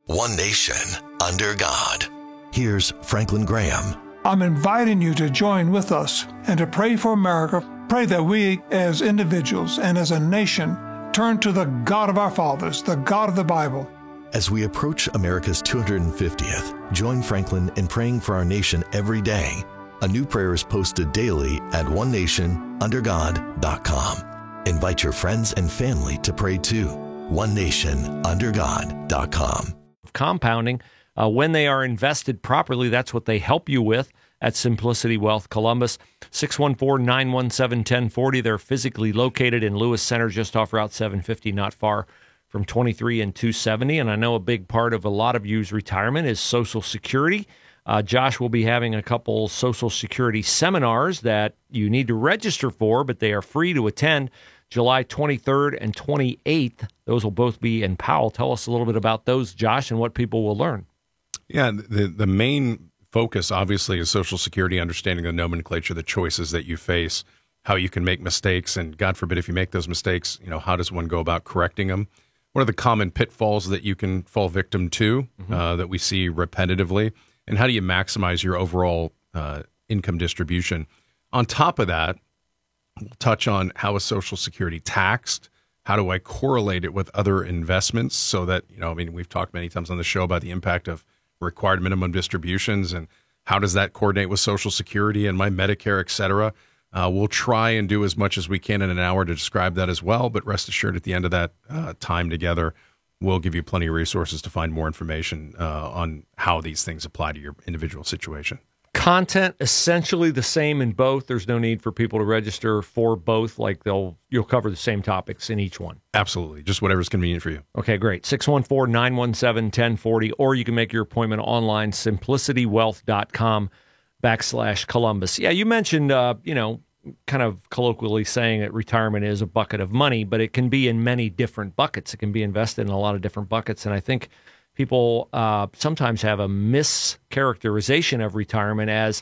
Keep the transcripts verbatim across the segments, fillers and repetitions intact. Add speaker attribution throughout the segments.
Speaker 1: One nation, under God. Here's Franklin Graham.
Speaker 2: I'm inviting you to join with us and to pray for America. Pray that we as individuals and as a nation turn to the God of our fathers, the God of the Bible.
Speaker 1: As we approach America's two hundred fiftieth, join Franklin in praying for our nation every day. A new prayer is posted daily at one nation under god dot com. Invite your friends and family to pray too. one nation under god dot com.
Speaker 3: Compounding, uh, when they are invested properly, that's what they help you with at Simplicity Wealth Columbus. six one four, nine one seven, one zero four zero. They're physically located in Lewis Center, just off Route seven fifty, not far from twenty-three and two seventy. And I know a big part of a lot of you's retirement is Social Security. Uh, Josh will be having a couple Social Security seminars that you need to register for, but they are free to attend. July twenty-third and twenty-eighth. Those will both be in Powell. Tell us a little bit about those, Josh, and what people will learn.
Speaker 4: Yeah, the the main focus, obviously, is Social Security, understanding the nomenclature, the choices that you face, how you can make mistakes, and God forbid if you make those mistakes, you know, how does one go about correcting them? What are the common pitfalls that you can fall victim to mm-hmm. uh, that we see repetitively? And how do you maximize your overall uh, income distribution? On top of that, we'll touch on how is Social Security taxed? How do I correlate it with other investments so that, you know, I mean, we've talked many times on the show about the impact of required minimum distributions and how does that coordinate with Social Security and my Medicare, et cetera. Uh, we'll try and do as much as we can in an hour to describe that as well, but rest assured at the end of that uh, time together, we'll give you plenty of resources to find more information uh, on how these things apply to your individual situation.
Speaker 3: Content essentially the same in both. There's no need for people to register for both. Like they'll, you'll cover the same topics in each one.
Speaker 4: Absolutely. Just whatever's convenient for you.
Speaker 3: Okay, great. six one four, nine one seven, one zero four zero, or you can make your appointment online, simplicitywealth.com backslash Columbus. Yeah, you mentioned, uh, you know, kind of colloquially saying that retirement is a bucket of money, but it can be in many different buckets. It can be invested in a lot of different buckets. And I think people uh, sometimes have a mischaracterization of retirement as,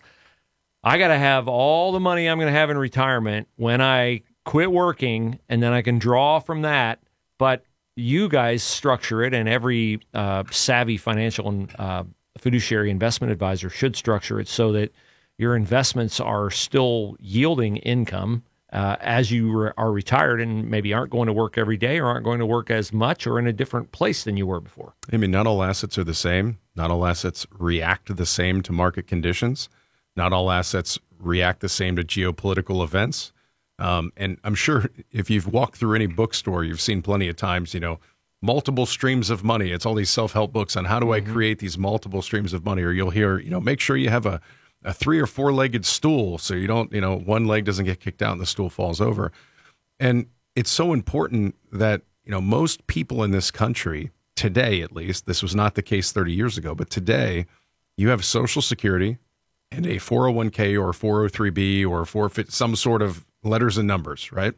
Speaker 3: I got to have all the money I'm going to have in retirement when I quit working, and then I can draw from that. But you guys structure it, and every uh, savvy financial and uh, fiduciary investment advisor should structure it so that your investments are still yielding income Uh, as you re- are retired and maybe aren't going to work every day or aren't going to work as much or in a different place than you were before.
Speaker 4: I mean, not all assets are the same. Not all assets react the same to market conditions. Not all assets react the same to geopolitical events. Um, and I'm sure if you've walked through any bookstore, you've seen plenty of times, you know, multiple streams of money. It's all these self-help books on how do mm-hmm. I create these multiple streams of money? Or you'll hear, you know, make sure you have a a three or four legged stool so you don't, you know, one leg doesn't get kicked out and the stool falls over. And it's so important that, you know, most people in this country today, at least, this was not the case thirty years ago, but today you have Social Security and a four oh one k or four oh three b or forfeit, some sort of letters and numbers, right?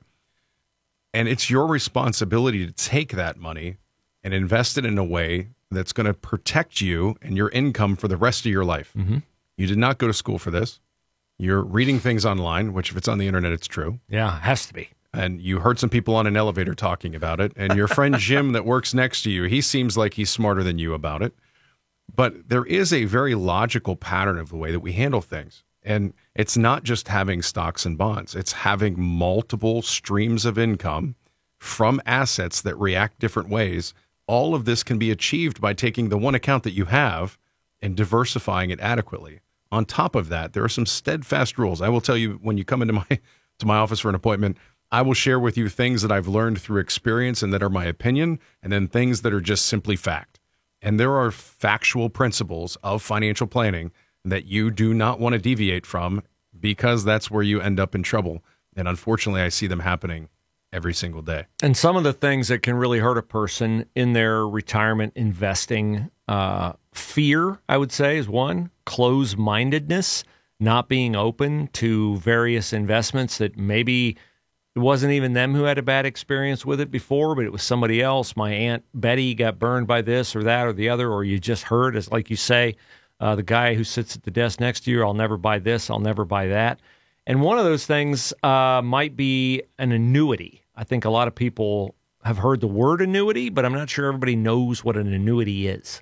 Speaker 4: And it's your responsibility to take that money and invest it in a way that's going to protect you and your income for the rest of your life.
Speaker 3: Mm-hmm.
Speaker 4: You did not go to school for this. You're reading things online, which if it's on the internet, it's true.
Speaker 3: Yeah, it has to be.
Speaker 4: And you heard some people on an elevator talking about it. And your friend Jim that works next to you, he seems like he's smarter than you about it. But there is a very logical pattern of the way that we handle things. And it's not just having stocks and bonds. It's having multiple streams of income from assets that react different ways. All of this can be achieved by taking the one account that you have and diversifying it adequately. On top of that, there are some steadfast rules. I will tell you when you come into my to my office for an appointment, I will share with you things that I've learned through experience and that are my opinion, and then things that are just simply fact. And there are factual principles of financial planning that you do not want to deviate from because that's where you end up in trouble. And unfortunately, I see them happening every single day.
Speaker 3: And some of the things that can really hurt a person in their retirement investing, uh, fear, I would say, is one. Closed-mindedness, not being open to various investments that maybe it wasn't even them who had a bad experience with it before, but it was somebody else. My Aunt Betty got burned by this or that or the other, or you just heard, as like you say, uh, the guy who sits at the desk next to you, I'll never buy this, I'll never buy that. And one of those things uh, might be an annuity. I think a lot of people have heard the word annuity, but I'm not sure everybody knows what an annuity is.